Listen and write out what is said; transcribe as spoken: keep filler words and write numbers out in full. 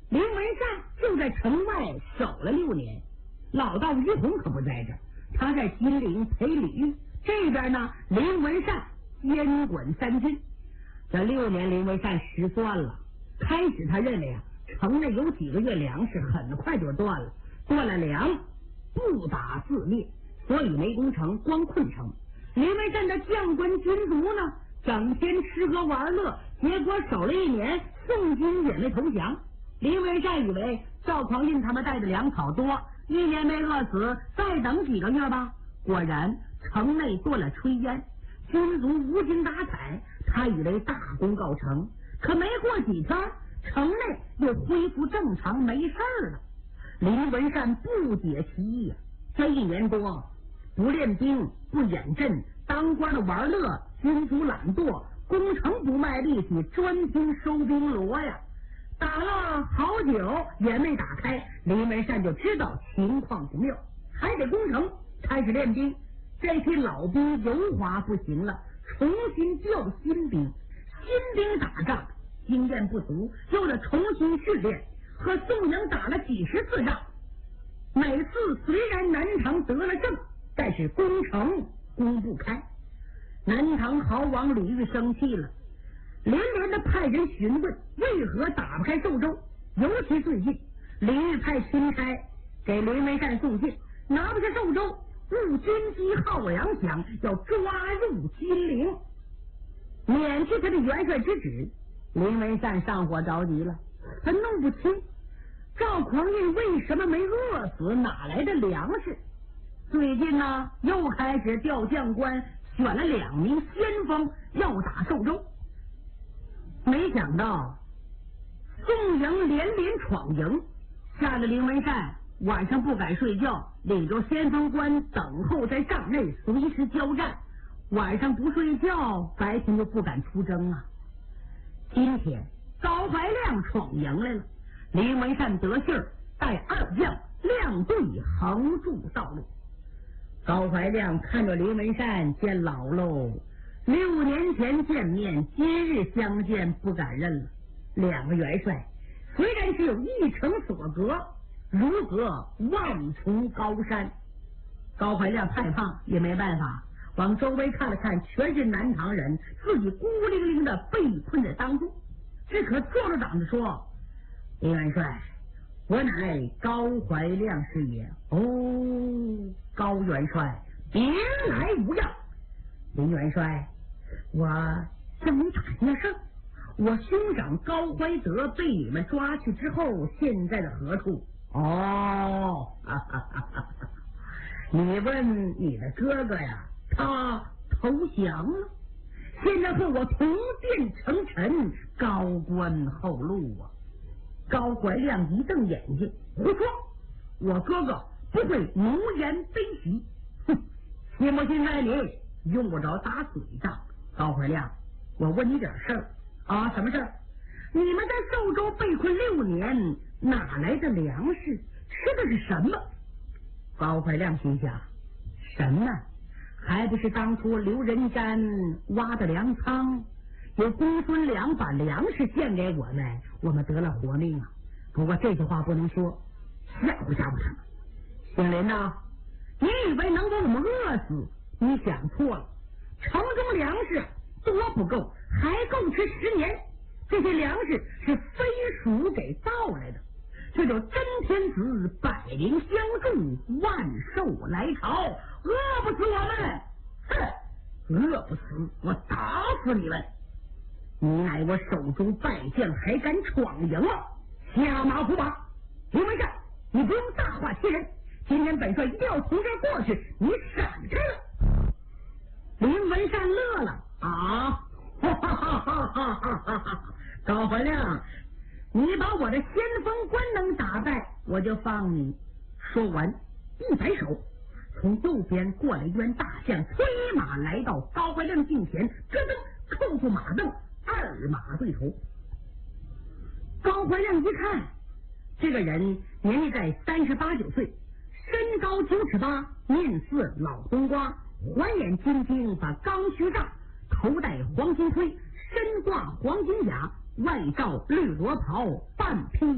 林文善就在城外守了六年，老道于洪可不在这儿，他在金陵陪李煜。这边呢，林文善监管三军。这六年，林文善失算了。开始他认为啊，城内有几个月粮食，很快就断了，断了粮，不打自灭，所以没攻城，光困城。林文善的将官军卒呢，整天吃喝玩乐，结果守了一年，宋军也没投降。林文善以为赵匡胤他们带的粮草多，一年没饿死，再等几个月吧。果然城内断了炊烟，军卒无精打采，他以为大功告成，可没过几天，城内又恢复正常，没事了。林文善不解其意啊，这一年多不练兵，不演阵，当官的玩乐，军卒懒惰，攻城不卖力气，专听收兵锣呀。打了好久也没打开，林文善就知道情况不妙，还得攻城，开始练兵。这批老兵油滑不行了，重新调新兵。新兵打仗经验不足，又得重新训练，和宋营打了几十次仗。每次虽然南唐得了胜，但是攻城攻不开。南唐豪王李煜生气了，连连的派人询问为何打不开寿州。尤其最近，李煜派钦差给林文善送信，拿不下寿州，误军机号粮饷，要抓入金陵，免去他的元帅之职。林文善上火着急了，他弄不清赵匡胤为什么没饿死，哪来的粮食。最近呢，又开始调将官，选了两名先锋要打寿州。没想到宋营连连闯营，吓得林文善晚上不敢睡觉，领着先锋官等候在帐内，随时交战。晚上不睡觉，白天就不敢出征啊。今天高怀亮闯营来了，林文善得信儿，带二将亮队横住道路。高怀亮看着林文善见老喽，六年前见面，今日相见不敢认了。两个元帅虽然只有一城所隔，如隔万重高山。高怀亮太胖也没办法，往周围看了看，全是南唐人，自己孤零零的被困在当中，只可壮着胆子说：“林元帅，我乃高怀亮是也。”哦，高元帅，别来无恙。林元帅，我向你打听事，我兄长高怀德被你们抓去之后，现在的何处？哦，哈哈哈哈，你问你的哥哥呀，他投降了，现在和我同殿成臣，高官厚禄啊。高怀亮一瞪眼睛，胡说，我哥哥不会奴颜卑席。哼，信不信赖你，用不着打嘴仗。高怀亮，我问你点事儿啊，什么事儿？你们在寿州被困六年，哪来的粮食？吃的是什么？高怀亮心想，什么？还不是当初刘仁瞻挖的粮仓，有公孙良把粮食献给我们，我们得了活命啊。不过这句话不能说，吓唬吓唬他们。姓林呐，你以为能把我们饿死？你想错了。城中粮食多不够，还够吃十年。这些粮食是飞鼠给盗来的，这就真天子百灵相助，万寿来朝，饿不死我们。哼，饿不死我打死你们！你乃我手中败将，还敢闯营了？下马伏马！林文善，你不用大话欺人，今天本帅一定要从这儿过去，你闪开了。林文善乐了啊，哈哈哈哈哈哈！高怀亮，你把我的先锋官能打败，我就放你。说完，一摆手，从右边过来一员大将，催马来到高怀亮近前，咯噔扣住马镫，二马对头。高怀亮一看，这个人年纪在三十八九岁，身高九尺八，面似老冬瓜，环眼金睛，把钢须上，头戴黄金盔，身挂黄金甲，外罩绿罗袍，半披